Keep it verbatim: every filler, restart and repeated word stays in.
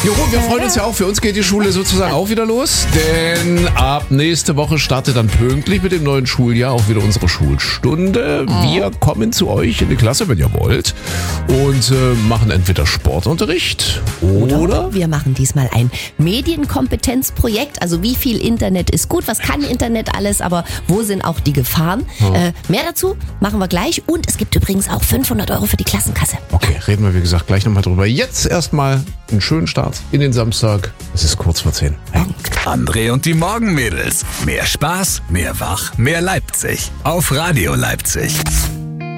Jo, wir freuen uns ja auch. Für uns geht die Schule sozusagen auch wieder los. Denn ab nächste Woche startet dann pünktlich mit dem neuen Schuljahr auch wieder unsere Schulstunde. Wir kommen zu euch in die Klasse, wenn ihr wollt. Und äh, machen entweder Sportunterricht oder... Oder wir machen diesmal ein Medienkompetenzprojekt. Also wie viel Internet ist gut, was kann Internet alles, aber wo sind auch die Gefahren? Hm. Äh, mehr dazu machen wir gleich. Und es gibt übrigens auch fünfhundert Euro für die Klassenkasse. Okay, reden wir wie gesagt gleich nochmal drüber. Jetzt erstmal einen schönen Start in den Samstag. Es ist kurz vor zehn. Hey. André und die Morgenmädels. Mehr Spaß, mehr Wach, mehr Leipzig. Auf Radio Leipzig.